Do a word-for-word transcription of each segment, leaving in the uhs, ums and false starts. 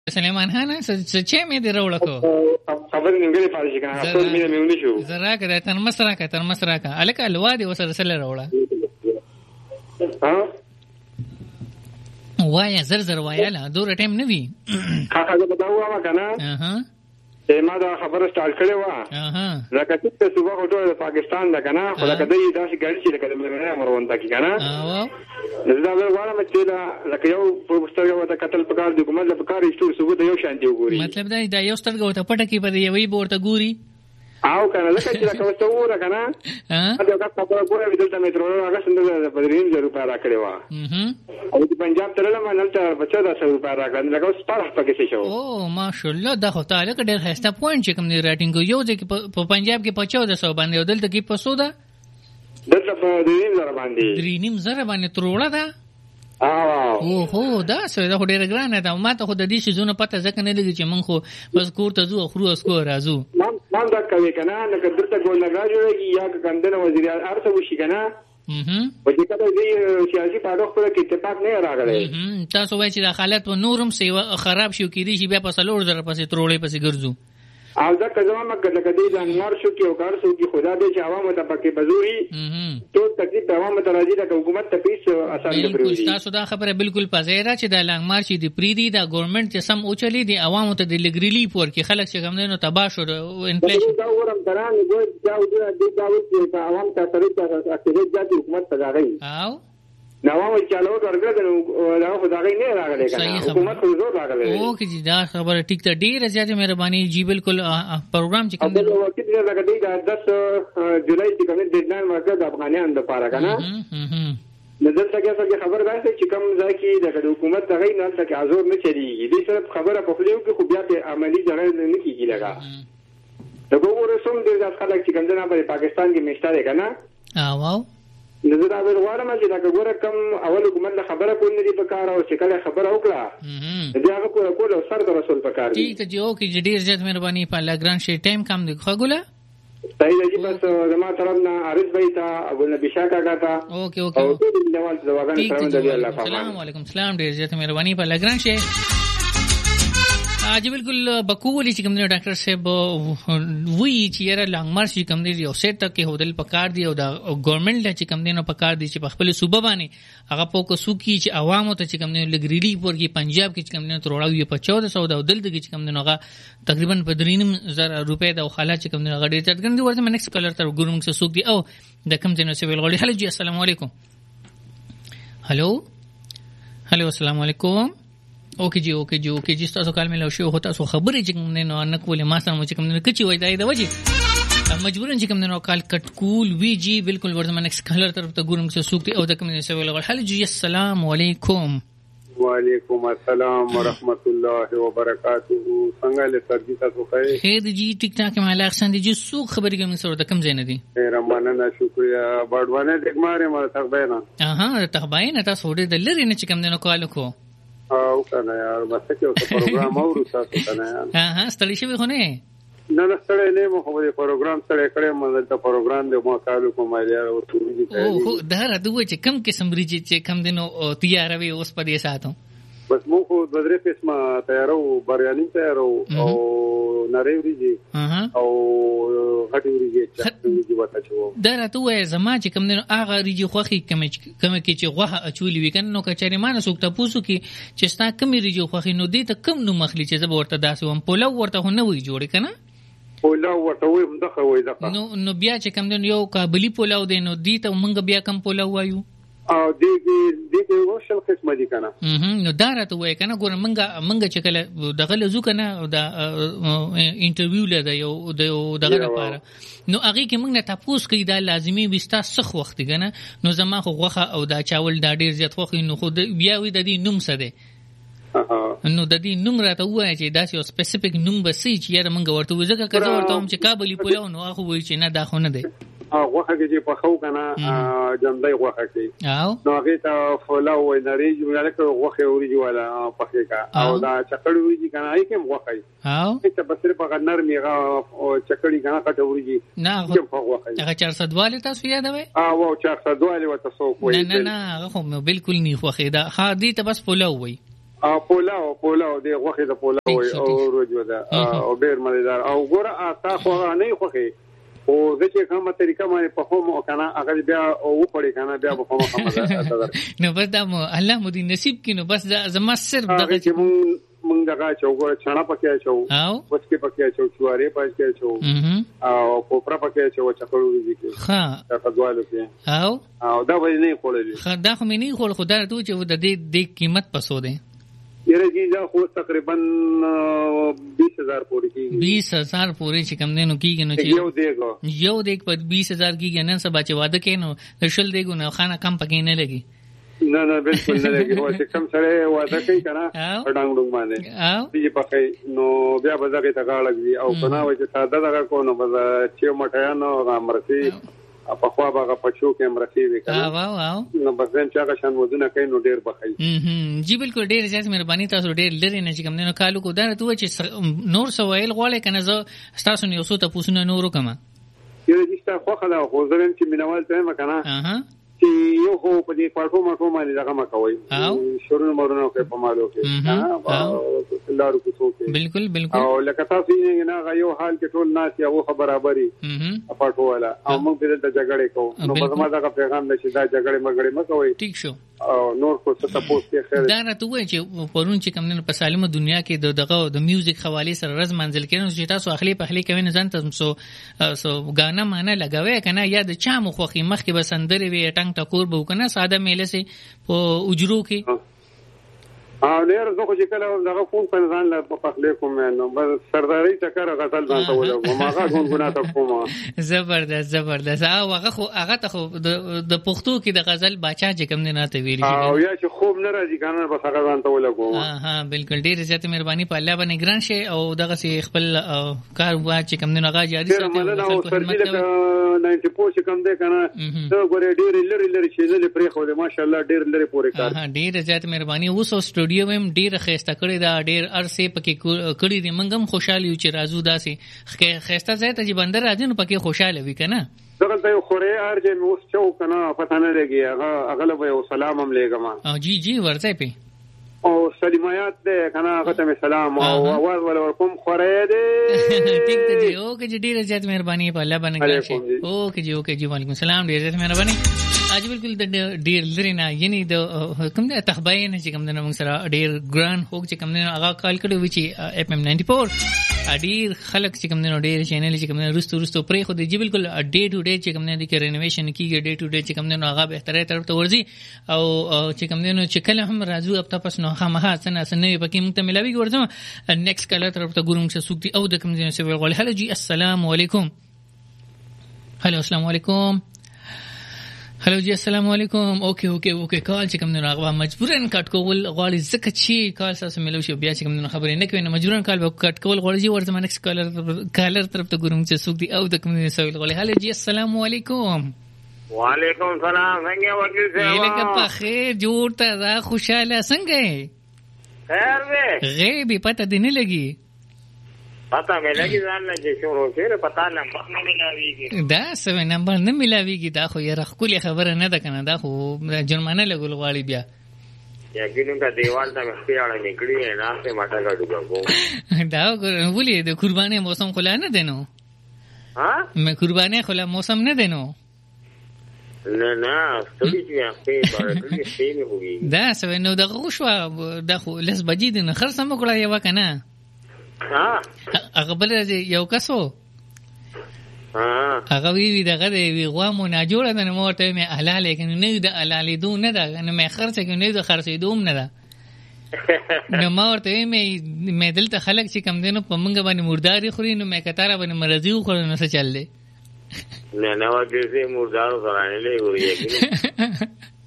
سلیمان خان څه چې مې دی راوړه کو خبر نیمګړی پاتې شي کنه خپل مینه مې ونی شو زرا کړه تر مسرا کا تر مسرا کا الکه الوا دی وسره سره راوړه ها وایا زر زر وایاله دور ټیم نه وی خاخه دا بتاو ما کنه اها ما دا خبره سٹارټ کړې و اها لکه چې صوبه هټو د پاکستان دا کنه خو لکه دې داسې ګاډي چې لکه مې مروان تا کی کنه او دا غواړم چې دا لکه یو پوسټر وته قتل پکار دی کومه د پکار ایستو ثبوت یو شانتي وګوري مطلب دا دا یو سترګه وته پټه کې په یوې بورته ګوري او کنه لکه چې لکه وسته وره کنه ها دا کا خبره ګوره دلته مترو هغه څنګه د بدرین زر روپیا راکړې و اها او د پنجاب تر له منلته پچا د سر روپیا راکړل لکه اوس پاره پکې شو او ماشاءالله دا خو تعالی ډېر هسته پوینټ چې کوم دی راټینګ یو ځکه په پنجاب کې پچاو د سو باندې دلته کې پسو ده دلته په دریم زر باندې دریم زر باندې تروړه ده او هو دا څه دا ډېر ګرانه ده ما ته خو د دې شیزونه پته ځکه نه لګي چې مونږ خو بس کور ته ځو خرو اسکو راځو مان مان دا کوي کنه نه کدرته ګول لګاجوږي یا کندنه وزیر ارته وشي کنه اها په دې کله دې سیاسي پاډو خپل کې اتفاق نه راغلی تاسو وایئ چې د حالت په نورم سیوا خراب شو کېدی شي بیا په سلوړ زره پسې تروړې پسې ګرځو او دا کزما مګه لکه دې د انوار شو کې او کار شو کې خدا دې چې عوامو ته پکې بزوري ټول تکلیف عوامو ته راځي د حکومت ته پیس اسان دی پروي تاسو دا خبره بالکل پزیره چې د لنګ مارچ دی پریدي د ګورنمنت چې سم اوچلي دي عوامو ته د لګریلی پور کې خلک چې کوم نه تباہ شو انفلیشن دا ورم دران ګور دا د دې داوت چې عوام ته طریقه اکثریت ځاتي حکومت ته راغی او نو عوام چالو ورګه نو دا خو دا غي نه راغلی کنه حکومت خو زور راغلی او کې دا خبره ټیک ته ډیره زیاته مهرباني جی بالکل پروګرام چې کوم دا وخت دی لکه دی د دس جولای چې کوم ډیډلاین ورکړ د افغانانو لپاره کنه نظر څنګه څنګه خبر راځي چې کوم ځای کې د حکومت دغه نه تک ازور نه چلیږي دې سره خبره په خلیو کې خو بیا په عملی ځای نه کیږي لګا دا وګوره سم دې د خلک چې کوم نه په پاکستان کې مشته ده کنه او نظر دا ورغواړم چې دا وګوره کوم اول حکومت خبره کول نه دي په کار او چې کله خبره وکړه دا هغه کول کول سر د رسول په کار دي ټیک دی او کې ډیر زیات مهرباني په لاګران شي ټایم کم دی خګوله تای دی بس زما طرفنا عارض بیتا ابو نبی شاکا کاتا اوکے اوکے او ټول دیوال زواګان سلام دی الله پاک السلام علیکم سلام ډیر زیات مهرباني په لاګران شي اج بالکل بکولی چې کوم دی ډاکټر صاحب وی چې یاره لانګ مارچ چې کوم دی یو سیټ تک هودل پکار دی او د ګورنمنت چې کوم دی نو پکار دی چې په خپل صوبه باندې هغه پوکو سو کی چې عوامو ته چې کوم دی لګریلی پور کې پنجاب کې چې کوم دی تروړاوی په چودہ سو د دل کې چې کوم دی نوغه تقریبا په درینم زر روپے د خلا چې کوم دی هغه ډیر څرګند دی ورته نیکست کلر تر ګورم څه سوق دی او د کوم دی نو سیویل غوړي هلو جی السلام علیکم هلو هلو السلام علیکم اوکے جی اوکے جی اوکے جی تاسو کال ملو شو هوتا سو خبرې چې کوم نه نه کولې ما سره چې کوم نه کچي وای دا د وجه مجبورن چې کوم نه کال کټ کول وی جی بالکل ورته من ایکس کلر طرف ته ګورم څه سوکتي او د کوم نه سوال غل حل جی السلام علیکم وعلیکم السلام ورحمت الله وبرکاتہ څنګه له سرجی تاسو خیر خیر جی ټیک ټاک مالا احسان دي جی سوق خبرې کوم سره د کوم ځای نه دي ډیر مننه شکریا باډوانه دګماره ما تخبینا اها تخبینا تاسو ډېر د لری نه چې کوم نه کال کو او کنه یار بس کې اوس پروګرام اورو تاسو کنه یار ها ها ستړي شوی خو نه نه نه ستړي نه مو خو دې پروګرام سره کړې مله ته پروګرام دې مو کالو کوم یار او ټول دي او دا راځي چې کم قسم ریږي چې کم دینو تیاروي اوس په دې ساتو بس مو خو د درې قسمه تیارو بریاني تیارو او نری ریږي او غټي ریږي چې ریږي وته چو دا راته وای زما چې کوم نو اغه ریږي خوخي کم کم کې چې غوخه اچولې وکړ نو کچاري مان سوکته پوسو کې چې ستا کم ریږي خوخي نو دې ته کم نو مخلي چې زب ورته داسې وم پوله ورته نه وي جوړ کنه پوله ورته وي مدخه وي دغه نو نو بیا چې کوم نو یو قابلی پوله و دې نو دې ته مونږ بیا کم پوله وایو او دې دې دې وشل قسمه دي کنه نو دا راته وای کنه ګور منګه منګه چې کله دغه لزو کنه دا انټرویو لده یو دغه لپاره نو هغه کې موږ نه تاسو کې دا لازمي وستا سخ وخت کنه نو زما خو غوخه او دا چاول دا ډیر زیات خو نو خو بیا وي د دې نوم څه دی نو د دې نوم راته وای چې دا یو سپیسیفیک نوم بسې چې یاره موږ ورته وځه کړه ورته هم چې کابلی پولاو نو هغه وای چې نه دا خو نه دی غوخه کې په خو کنه جنډای غوخه کې او نو هغه ته فولاو وای نری جوړه کړو غوخه اوري والا پخې کا او دا چکړ ویږي کنه هي کوم غوخه او ته بس په نرمي غا چکړی کنه کټ اوري نه هغه چار صد والے تاسو یادوي او چار صد والے وته سو کوی نه نه نه هغه خو بالکل نه خوخه دا ها دې ته بس فولاو وای او پولاو پولاو دی غوخه د پولاو او روجو ده او ډیر مزیدار او ګوره تا خو نه خوخه او دغه کومه طریقه باندې په کوم او کنه هغه بیا او پړې کنه بیا په کومه کومه نو بس دا الله مو دې نصیب کینو بس زما صرف دغه چې مون مونږ دغه چوغه چانا پکې چو وڅ کې پکې چو چواري پکې چو او کوپرا پکې چو چکړو دي کې ها تا دوالو کې او او دا وایي نه کولې خا دا خو مې نه خول خدای ته چې د دې د قیمت پسو ده یره جیزا خو تقریبا بیس ہزار پوری کیږي بیس ہزار پوری چې کم دینو کیږي نو چې یو دیګو یو دیګ په بیس ہزار کیږي نن سبا چې واده کینو شل دیګو نه خانه کم پکې نه لګي نه نه بالکل نه لګي هو چې کم سره واده کوي کنه ډنګ ډنګ باندې او دې پکې نو بیا بزګه تا غاړګي او کنه وای چې ساده دغه کو نو بز چې مټیا نو غامرسي په خوا باغه پچو کې امرسي وکړه واو واو نو بس هم چا شان ودونه کوي نو ډیر بخای هم جی بالکل ډیر زیات مهرباني تاسو ډیر لري نه چې کوم نه کالو کو دا ته چې نور سوایل غواړي کنه زه تاسو نه یو څه ته پوښتنه نور وکم یره دې تاسو خو خلا خو زرم چې مینوال ته مکنه اها چې یو خو په دې پټو مټو باندې دغه ما کوي شروع مورونو کې په مالو کې ها لارو کو څوک بالکل بالکل او لکه تاسو نه غيو حال کې ټول ناس یو خبر برابرۍ پټو والا او موږ دې د جګړې کو نو په ما دا پیغام نشي دا جګړې مګړې مکوي ٹھیک شو او نور کو څه تاسو کې خیر دا نه توې چې پرون چې کوم نه په سالمه دنیا کې دغه د میوزیک حواله سره رز منزل کړي چې تاسو اخلي په اخلي کوي نه ځان تاسو سو غانا معنا لګوي کنه یا د چا مخوخي مخ کې بسندري وي ټنګ ټکور به کنه ساده میله سي په اجرو کې ها لیر زه خو چې کله دغه فون په ځان لا په پخلې کوم نو بس سرداري چکر غزل ځان ته ولګو ماغه غونګونه ته کومه زبردست زبردست هغه خو هغه ته خو د پښتو کې د غزل باچا چې کوم نه ته ویل او یا چې خوب نه راځي کنه بس هغه ځان ته ولګو ها ها بالکل ډیر زیات مهرباني په الله باندې ګران شي او دغه سي خپل کار وا چې کوم نه غا جاري ساتي او سرجي له ناینټي پوش کوم ده کنه ته ګوره ډیر لری لری شي نه پرې خو دې ماشاءالله ډیر لری پورې کار ها ډیر زیات مهرباني اوس سټوډیو هم ډیر خسته کړی دا ډیر ارسه پکې کړی دي منګم خوشاله یو چې رازو داسې خسته ځای ته چې بندر راځي نو پکې خوشاله وي کنه دغه یو خوري ارجه مې اوس چو کنه پته نه لګي هغه اغلب یو سلام هم لګم او جی جی ورته پی او سلامات ده کنه هغه ته سلام او اواز ولکم خوري دي ټیک ته جی او کې ډیر زیات مهرباني په الله باندې کوي او کې جی او کې جی وعلیکم السلام ډیر زیات مهرباني اج بالکل د ډیر لري نه یعنی د کوم د تخبای نه چې کوم د موږ سره ډیر ګران هوګ چې کوم نه هغه کال کړو و چې اف ام ناینټي فور ډیر خلک چې کوم نه ډیر چینل چې کوم نه رستو رستو پرې خو دی بالکل ډے ټو ډے چې کوم نه د رینوویشن کیږي ډے ټو ډے چې کوم نه هغه به ترې طرف ته ورځي او چې کوم نه چې کله هم راځو اب تاسو نو خامخا څنګه څنګه پکې موږ ته ملاوي ورځم نیکسټ کله طرف ته ګورم چې سوق دی او د کوم نه سی ویل هلو جی السلام علیکم هلو السلام علیکم هلو جی السلام علیکم اوکے اوکے اوکے کال چې کوم نه راغوا مجبورن کټ کول غواړي زکه چې کال سره ملو شو بیا چې کوم نه خبرې نه کوي نه مجبورن کال به کټ کول غواړي ورته منکس کالر کالر طرف ته ګورم چې سوق دی او د کوم نه سوال غواړي هلو جی السلام علیکم وعلیکم السلام څنګه ورته ځو الکه په خیر جوړ ته خوشاله څنګه خیر وې غیبی پته دی نه لګي پتا مې لګي ځان نه چې شروع شوه پتا نمبر نه ملاويږي دا سوي نمبر نه ملاويږي دا خو یې رخصولي خبره نه ده کنه دا خو جرمانه لګول غواړي بیا یا ګینو کا دیوال ته مخیاله نکړي نه څه ماټا غړو دا ولې د قرباني موسم خلا نه دینو ها مې قرباني خلا موسم نه دینو نه نه ستوري چې په بارکلي سیمه وږي دا سوي نو د غوښوا د خو لس بجې د نخر سم کړه یو کنه ها هغه بل یو کسو ها هغه وی وی دغه وی غوامو نه جوړه نه موته مې احلال کنه نه د احلال دو نه ده نه مې خرڅ کنه نه د خرڅې دوم نه ده نو مورته مې مې دلته خلک چې کم دینو په منګ باندې مرداري خوري نو مې کتاره باندې مرزي خو نه څه چل دی نه نه واګې مردار سره نه لګوي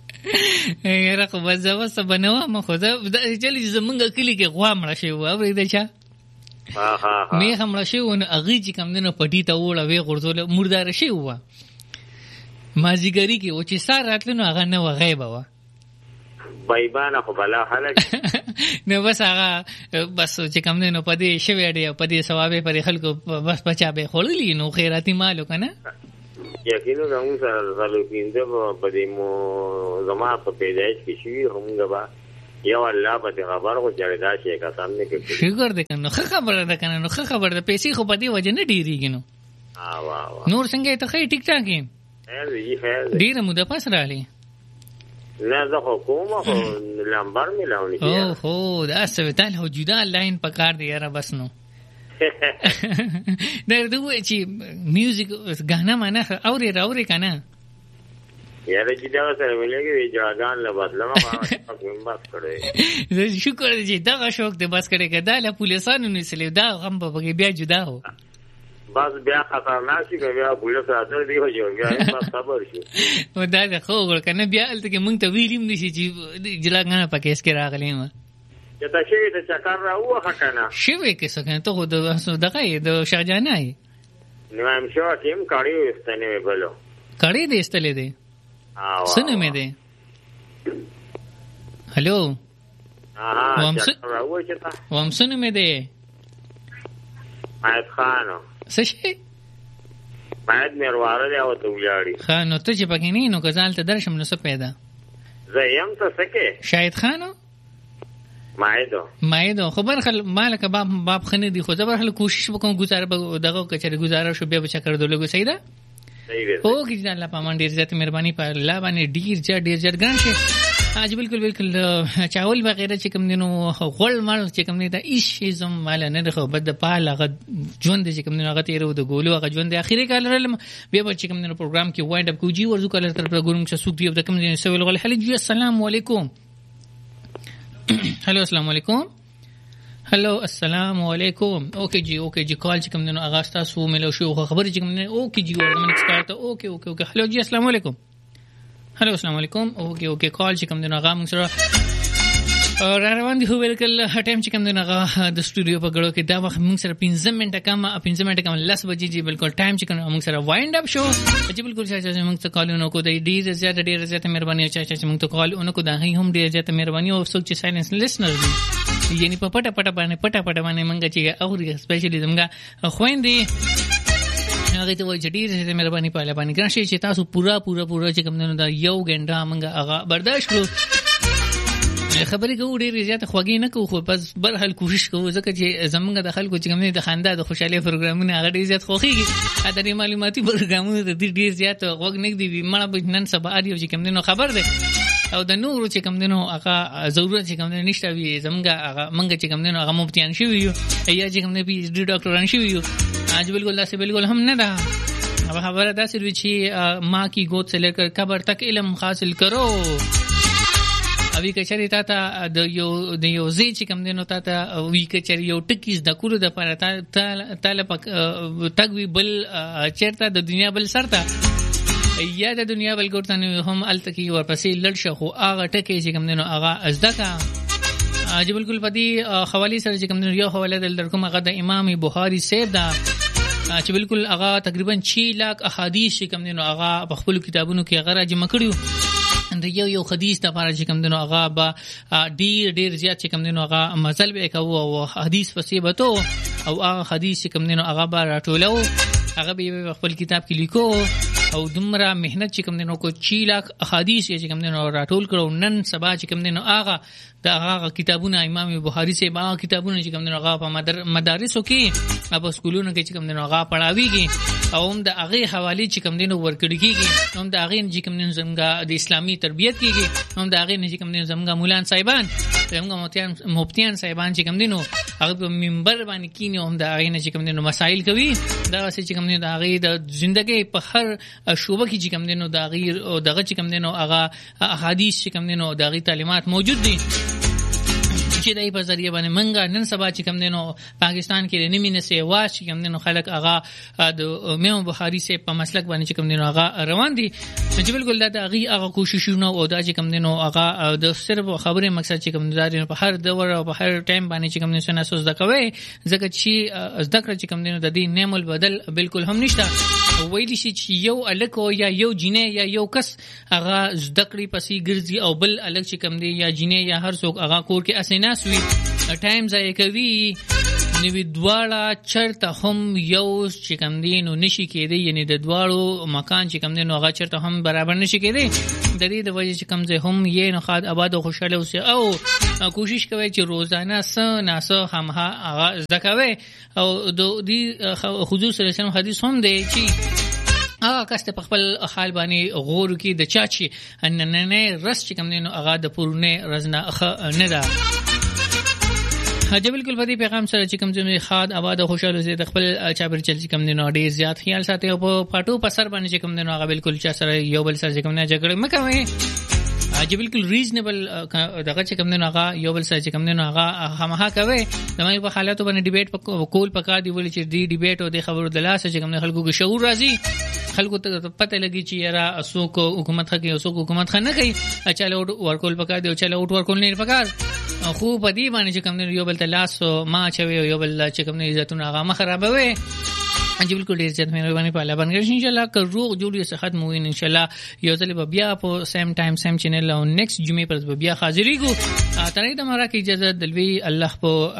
یاره خو بس وسه بنوا ما خو دا چې زمونږ کلی کې غوا مړ شي و او دې چا ها ها مې هم راشي و اغي چې کم دنه پټی ته وړه وی غرزول مردار شي و مازیګری کې و چې سار راتلنو هغه نه و غیب و بایبانه خو بلا خلک نو بس هغه بس چې کم دنه پدې شوی دی پدې ثوابه پر خلکو بس بچا به خړلی نو خیراتی مالو کنه یقینا زموږ سره زلو پینځه په دې مو زما په پیدایش کې شي همغه با یو الله په خبر خو جوړ دا شي قسم نه کوي شکر دې کنه خبره ده کنه نو خبره ده پیسې خو په دې وجه نه ډیریږي نو ها وا نور څنګه ته خې ټیک ټاک یې خیر دی خیر ډیر مو د پاس رالی نه زه خو کوم خو لمبر ملاونی او هو دا سویتال هو جدا لاین پکار دی یاره بس نو در دوی چې میوزیک غانا معنا اوري راوري کنه یاره چې دا سره ولګي جاګان له بدلمه ما کوم بس کړی زه شکر دې دا شوق دې بس کړی کدا له پولیسانو نسلې دا غم په بیا جدا هو بس بیا خطرناک شي بیا پولیس راځي دی هو بیا بس خبر شي و دا خو ور کنه بیا الته کې مونږ ته ویلیم نشي چې جلاګانه پکې اس کې راغلی ما چې تا شي ته چکر راو کنه شوی کې څنګه ته د دغه د شاهجانه نو هم شو ټیم کاریو استنه بلو کړی دې استلې دې سنه مې دې هلو ها چکر راو چې تا وام سنه مې دې مایت خانو څه شي مایت مرواره دی او ته ولاړی خان نو ته چې پکې نه نو کزال ته درشم نو څه پیدا زیم ته سکه شاهد خانو مایدو مایدو خبر خل مالک باب باب خنه دی خو زبر خل کوشش وکم گزار دغه کچره گزاره شو بیا بچا کړ دلګو سیدا صحیح او کی جان الله پامان ډیر زیات مهرباني په الله باندې ډیر ځ ډیر ځ ګران شي اج بالکل بالکل چاول وغیرہ چې کوم دینو غول مال چې کوم نه دا هیڅ زم مال نه خو بد پاله غ ژوند چې کوم نه غ تیرو د ګولو غ ژوند اخیری کال رلم بیا به چې کوم نه پروګرام کې وایند اپ کوجی ورزو کال تر پروګرام چې سوق دی د کوم نه سوال غل حل جی السلام علیکم هلو السلام علیکم هلو السلام علیکم اوکے جی اوکے جی کال چې کوم نه اغاستا سو ملو شو خبر چې کوم نه اوکے جی ورمن ایکسپرت اوکے اوکے اوکے هلو جی السلام علیکم هلو السلام علیکم اوکے اوکے کال چې کوم نه غام سره را روان دي هو بالکل هټیم چې کوم نه غا د سټوډیو په غړو کې دا وخت موږ سره پنځه منټه کم پنځه منټه کم لس بجې جی بالکل ټایم چې کوم موږ سره وایند اپ شو چې بالکل چې موږ ته کالونو کو د ډیر زیات ډیر زیات مهرباني چې موږ ته کالونو کو دا هم ډیر زیات مهرباني او څوک چې ساينس لیسنر دي یعنی په پټه پټه باندې پټه پټه باندې موږ چې اوري سپیشلی زموږ خويندې هغه ته وایي چې ډیر مهرباني په لبانی ګران شي چې تاسو پورا پورا پورا چې کوم نه دا یو غنډه موږ هغه برداشت کړو خبرې کوو ډېر زیات خوږی نه کوو خو بس برحال کوشش کوو ځکه چې زمونږ د خلکو چې کوم نه د خندا د خوشحالي پروګرامونه هغه ډېر زیات خوښيږي ا د معلوماتي پروګرامونه د ډېر زیات خوږ نه دی مړه به نن سبا اړ یو چې کوم نه خبر ده او د نور چې کوم نه هغه ضرورت چې کوم نه نشته وي زمونږ هغه منګ چې کوم نه هغه مفتیان شي وي یا چې کوم نه پی ایچ ډی ډاکټران شي وي اج بالکل داسې بالکل هم نه ده अब खबर था सिर्फ چې माँ की गोद से लेकर कब्र तक इल्म हासिल करो اوی کچری تا ته د یو د یو زی چې کوم دینو تا ته وی کچری یو ټکیز د کولو د پر تا تعالی پک تګوی بل چیرته د دنیا بل سرته یا د دنیا بل ګورتنه هم التکی ورپسې لړ شخو هغه ټکی چې کوم دینو هغه ازدکا اج بالکل پدی حوالی سره چې کوم دینو یو حواله دل در کوم هغه د امام بخاری سیب دا چې بالکل هغه تقریبا شش لاک احادیث چې کوم دینو هغه په خپل کتابونو کې هغه راجمع کړیو د یو یو حدیث ته پاره چې کوم دینو هغه با ډیر ډیر زیات چې کوم دینو هغه مزل به کوو او حدیث فصیبتو او هغه حدیث چې کوم دینو هغه با راټولو هغه به خپل کتاب کې لیکو او دمره مهنت چې کوم دینو کو شش لاک احادیث چې کوم دینو راټول کړو نن سبا چې کوم دینو هغه دا هغه کتابونه امام بخاری سے با کتابونه چې کوم دینو هغه په مدارسو کې او سکولونو کې چې کوم دینو هغه پڑھاویږي او هم د هغه حواله چې کوم دینو ورکړی کیږي هم د هغه چې کوم دینو زموږ د اسلامي تربیت کیږي هم د هغه چې کوم دینو زموږ مولان صاحبان زموږ مفتیان مفتیان صاحبان چې کوم دینو هغه په منبر باندې کینو هم د هغه چې کوم دینو مسائل کوي دا چې کوم دینو د هغه د ژوندۍ په هر شوبه کې چې کوم دینو د غیر او دغه چې کوم دینو هغه احادیث چې کوم دینو د غیر تعلیمات موجود دي چې دای په ذریعہ باندې منګه نن سبا چې کوم دینو پاکستان کې نمینه سي واش چې کوم دینو خلک هغه د امام بخاری سے په مسلک باندې چې کوم دینو هغه روان دي چې بالکل دا هغه هغه کوششونه او دا چې کوم دینو هغه د صرف خبره مقصد چې کوم دینو په هر دور او په هر ټایم باندې چې کوم دینو سن اساس دکوي ځکه چې ذکر چې کوم دینو د دې نعمت بدل بالکل هم نشته وایي چې یو الک او یا یو جنې یا یو کس هغه ذکرې پسې ګرځي او بل الک چې کوم دی یا جنې یا هر څوک هغه کور کې اسنه سوي ټایم ځای کوي نوی دواړه چرته هم یو چې کم دی نو نشي کېدی، یعنی د دواړو مکان چې کم دی نو هغه چرته هم برابر نشي کېدی. د دې د وجه چې کم ځای هم یې نو خاد آباد او خوشاله اوسئ او کوشش کوئ چې روزانه څه ناسه همها هغه زده کوئ. او د دې حضور صلی الله علیه وسلم حدیث هم دی چې هغه کس ته په خپل حال باندې غور کی د چا چې نننه رس چې کم دی نو هغه د پورونه رزنه نه ده. حاجی بالکل په دې پیغام سره چې کوم ځای خاد آباد او خوشاله اوسئ، د خپل چابر چل چې کوم دی نو ډیر زیات خیال ساتي او په پټو په سر باندې چې کوم دی نو هغه بالکل چا سره یو بل سره چې کوم نه جګړه مکوئ. حاجی بالکل ریزنبل دغه چې کوم دی نو هغه یو بل سره چې کوم دی نو هغه همها کوي. زموږ په حالاتو باندې ډیبیټ کول پکار دی، ولې چې دی ډیبیټ او د خبرو د لاسه چې کوم نه خلکو کې شعور راځي، خلکو ته پته لګي چې یاره اسوک حکومت خکې اسوک حکومت خنه کوي، چاله ورکول پکار دی او چاله اوټ ورکول نه پکار. خو په دې باندې چې کوم یو بل ته لاس ما چوي یو بل چې کوم عزتونه هغه خرابوي. انجی بالکل ډیر زیات مهرباني په الله باندې ان شاء الله که روغ جوړ صحت مو ان شاء الله یو ځل بیا په سیم ټایم سیم چینل او نیکست جمعه پر بیا حاضرېږو. ترې د مرا کی اجازه دلوي الله په